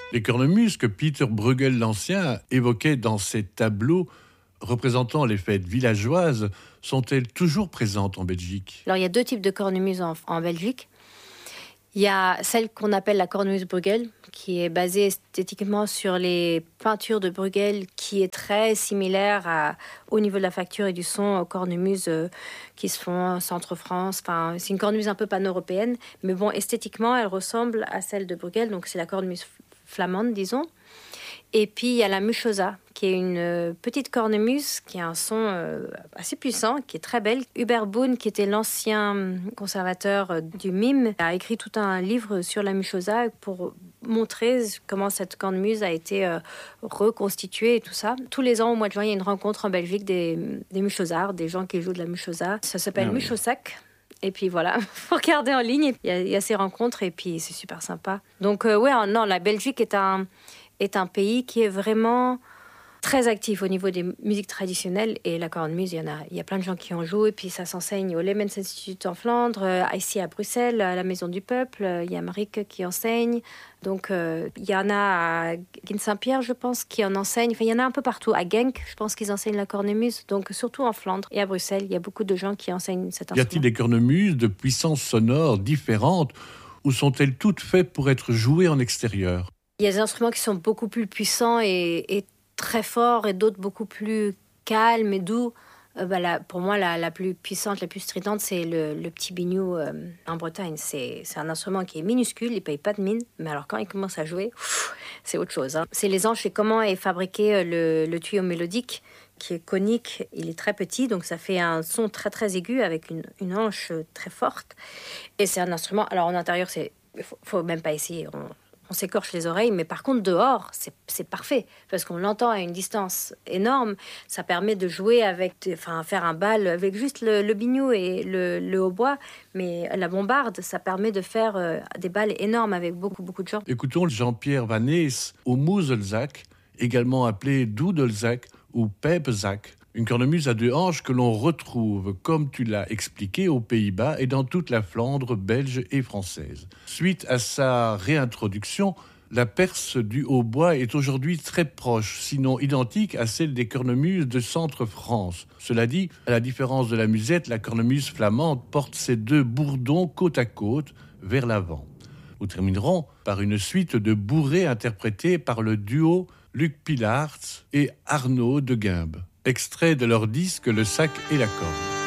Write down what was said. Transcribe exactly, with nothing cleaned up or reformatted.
Les cornemuses que Peter Bruegel l'Ancien évoquait dans ses tableaux représentant les fêtes villageoises sont-elles toujours présentes en Belgique ? Alors il y a deux types de cornemuses en, en Belgique. Il y a celle qu'on appelle la cornemuse Bruegel, qui est basée esthétiquement sur les peintures de Bruegel, qui est très similaire à, au niveau de la facture et du son aux cornemuses euh, qui se font en Centre-France. Enfin, c'est une cornemuse un peu pan-européenne, mais bon, esthétiquement, elle ressemble à celle de Bruegel, donc c'est la cornemuse flamande, disons. Et puis, il y a la Muchosa, qui est une euh, petite cornemuse qui a un son euh, assez puissant, qui est très belle. Hubert Boone, qui était l'ancien conservateur euh, du mime, a écrit tout un livre sur la Muchosa pour montrer comment cette cornemuse a été euh, reconstituée et tout ça. Tous les ans, au mois de juin, il y a une rencontre en Belgique des, des Muchosards, des gens qui jouent de la Muchosa. Ça s'appelle ah, Muchosac. Oui. Et puis voilà, il faut regarder en ligne. Il y, a, il y a ces rencontres et puis c'est super sympa. Donc euh, ouais, non, la Belgique est un... est un pays qui est vraiment très actif au niveau des musiques traditionnelles. Et la cornemuse, il y en a, il y a plein de gens qui en jouent. Et puis ça s'enseigne au Lemmens Institute en Flandre, ici à Bruxelles, à la Maison du Peuple. Il y a Marieke qui enseigne. Donc euh, il y en a à Ghent-Saint-Pierre, je pense, qui en enseigne. Enfin, il y en a un peu partout. À Genk, je pense qu'ils enseignent la cornemuse. Donc surtout en Flandre et à Bruxelles, il y a beaucoup de gens qui enseignent cet instrument. Y a-t-il des cornemuses de puissance sonore différentes ou sont-elles toutes faites pour être jouées en extérieur ? Il y a des instruments qui sont beaucoup plus puissants et, et très forts et d'autres beaucoup plus calmes et doux. Euh, bah, la, pour moi, la, la plus puissante, la plus stridente, c'est le, le petit biniou euh, en Bretagne. C'est, c'est un instrument qui est minuscule, il ne paye pas de mine. Mais alors quand il commence à jouer, pff, c'est autre chose. Hein. C'est les anches et comment est fabriqué le, le tuyau mélodique qui est conique. Il est très petit, donc ça fait un son très très aigu avec une, une anche très forte. Et c'est un instrument... Alors en intérieur, il ne faut, faut même pas essayer. On, On s'écorche les oreilles, mais par contre, dehors, c'est, c'est parfait. Parce qu'on l'entend à une distance énorme. Ça permet de jouer avec, enfin, faire un bal avec juste le, le biniou et le, le hautbois. Mais la bombarde, ça permet de faire euh, des bals énormes avec beaucoup, beaucoup de gens. Écoutons Jean-Pierre Van Nees au Moezelzak, également appelé Doedelzak ou Pijpezak. Une cornemuse à deux hanches que l'on retrouve, comme tu l'as expliqué, aux Pays-Bas et dans toute la Flandre belge et française. Suite à sa réintroduction, la perce du hautbois est aujourd'hui très proche, sinon identique à celle des cornemuses de Centre-France. Cela dit, à la différence de la musette, la cornemuse flamande porte ses deux bourdons côte à côte vers l'avant. Nous terminerons par une suite de bourrées interprétées par le duo Luc Pilaerts et Arnaud de Guimbe. Extrait de leur disque Le Sac et la Corde.